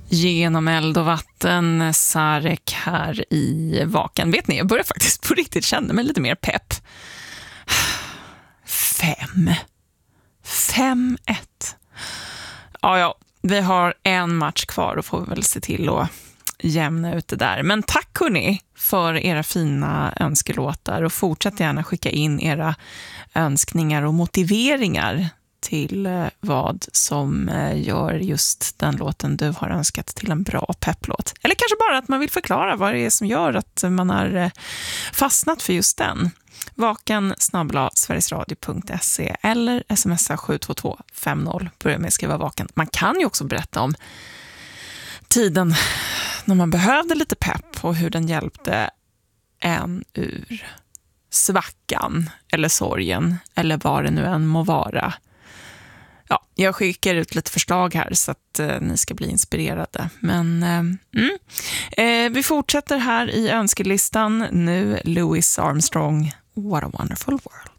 Genom eld och vatten, Sarek här i Vaken. Vet ni, jag börjar faktiskt på riktigt känna mig lite mer pepp. 5-1. Ja, vi har en match kvar och får väl se till att jämna ut det där. Men tack hörni för era fina önskelåtar och fortsätt gärna skicka in era önskningar och motiveringar till vad som gör just den låten du har önskat till en bra pepplåt. Eller kanske bara att man vill förklara vad det är som gör att man har fastnat för just den. vaken@sverigesradio.se eller smsa 72250. Börja med att skriva vaken. Man kan ju också berätta om tiden när man behövde lite pepp och hur den hjälpte en ur svackan eller sorgen eller vad det nu än må vara. Ja, jag skickar ut lite förslag här så att ni ska bli inspirerade. Men vi fortsätter här i önskelistan. Nu Louis Armstrong, What a Wonderful World.